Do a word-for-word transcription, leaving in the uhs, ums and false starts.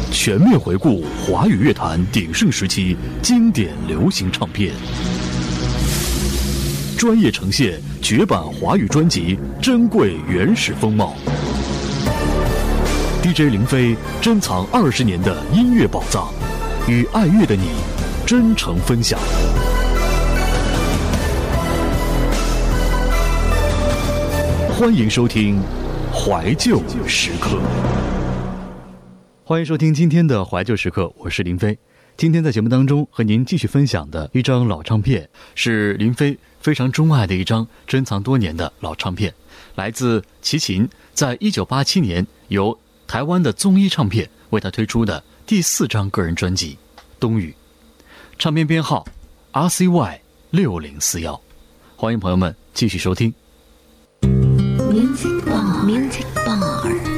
全面回顾华语乐坛鼎盛时期经典流行唱片，专业呈现绝版华语专辑珍贵原始风貌。D J 林飞珍藏二十年的音乐宝藏，与爱乐的你真诚分享。欢迎收听怀旧时刻。欢迎收听今天的怀旧时刻，我是林飞。今天在节目当中和您继续分享的一张老唱片，是林飞非常钟爱的一张珍藏多年的老唱片，来自齐秦在一九八七年由台湾的综艺唱片为他推出的第四张个人专辑《冬雨》，唱片编号 R C Y 六零四一。欢迎朋友们继续收听。 Music Bar Music Bar